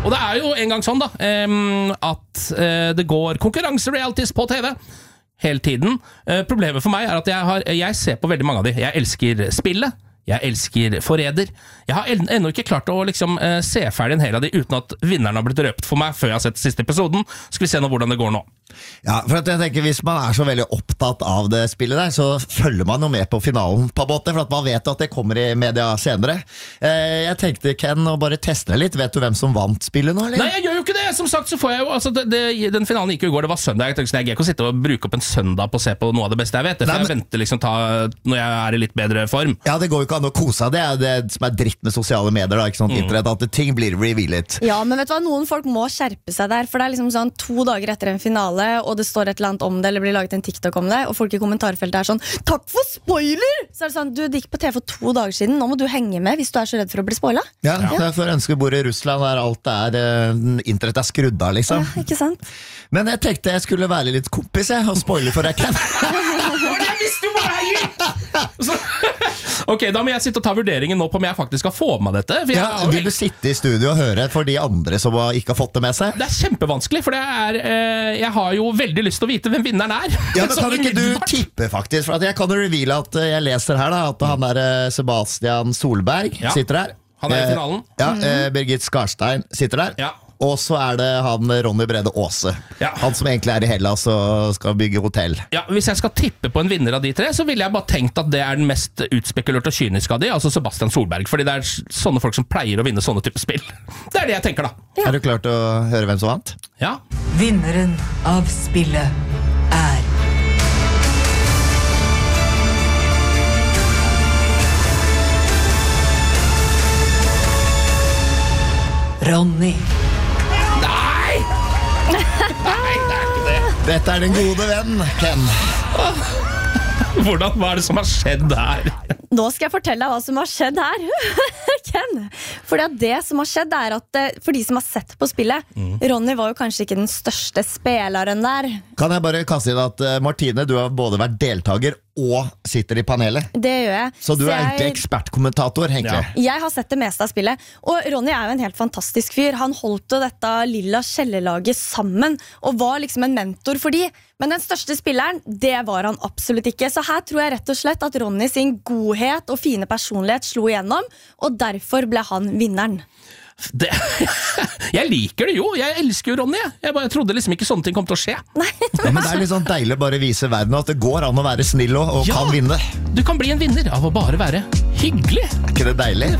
Og det jo en gang sånn da, at det går konkurranse-realities på TV hele tiden. Problemet for meg at jeg ser på veldig mange av de. Jeg elsker spillet. Jeg elsker Forræder. Jeg har ennå ikke klart å liksom, se ferdig en hel av de uten at vinneren har blitt røpt for meg før jeg har sett siste episoden. Skal vi se nå hvordan det går nå. Ja, for at jeg tenker hvis man så veldig opptatt av det spillet der, så følger man jo med på finalen på en måte, for at man vet at det kommer i media senere. Jeg tenkte, Ken, å bare teste litt. Vet du hvem som vant spillet nå, eller? Nei, jeg gjør jo ikke det! Som sagt så får jeg jo, altså den finalen gikk jo i går, det var søndag. Jeg tenkte, jeg kan ikke sitte og bruke opp en søndag på å se på noe av det beste jeg vet. For jeg venter liksom når jeg i litt bedre form. Ja, det går jo ikke an å kose. Det det som dritt med sosiale medier da, ikke sant, internett, at ting blir revealet. Ja, men vet du hva, noen folk må skjerpe seg der, for det liksom sånn 2 dager etter en finale, og det står et eller annet om det, eller blir laget en TikTok om det, og folk i kommentarfeltet sånn, takk for spoiler! Så det sånn, du gikk på TV for 2 dager siden, nå må du henge med hvis du så redd for å bli spoilet. Ja, derfor ønsker bor i Russland der alt internett skrudd av, liksom. Ja, ikke sant? Men jeg tenkte jeg skulle være litt kompis, og spoile for deg, Ken. Jeg visste jo hva jeg gjør! Ok, da må jeg sitte og ta vurderingen nå på om jeg faktisk skal få med dette. Vil du sitte i studio og høre for de andre som ikke har fått det med seg? Det kjempevanskelig, for jeg har jo veldig lyst til å vite hvem vinneren Ja, men kan ikke du tippe faktisk? For at jeg kan jo reveale at jeg leser her da, at han Sebastian Solberg sitter der. Han i finalen. Ja, Birgit Skarstein sitter der. Ja. Og så det han Ronny Brede Aase. Ja. Han som egentlig i Hellas og skal bygge hotell. Ja, hvis jeg skal tippe på en vinner av de 3, så ville jeg bare tenkt at det den mest utspekulerte og kyniske av de, altså Sebastian Solberg. Fordi det sånne folk som pleier å vinne sånne type spill. Det det jeg tenker da. Ja. Du klar til å høre hvem som vant? Ja. Vinneren av spillet Ronny. Nei! Nei, det ikke det. Dette din gode venn, Ken. Hvordan, hva det som har skjedd her? Nå skal jeg fortelle deg hva som har skjedd her, Ken. Fordi at det som har skjedd at for de som har sett på spillet, Ronny var jo kanskje ikke den største spilleren der. Kan jeg bare kaste inn at Martine, du har både vært deltaker og sitter i panelet. Det gjør jeg. Så du egentlig ekspertkommentator, egentlig. Ja. Jeg har sett det meste av spillet. Og Ronny jo en helt fantastisk fyr. Han holdt jo dette lilla kjellerlaget sammen, og var liksom en mentor for de. Men den største spilleren, det var han absolutt ikke. Så her tror jeg rett og slett at Ronny sin godhet og fine personlighet slo igjennom, og derfor ble han vinneren. Jeg liker det jo. Jeg elsker jo Ronny. Jeg bare trodde liksom ikke sånne ting kom til å skje. Nei, men det litt sånn deilig bare å vise verden at det går an å være snill og kan vinne. Du kan bli en vinner av å bare være hyggelig. Ikke det deilig?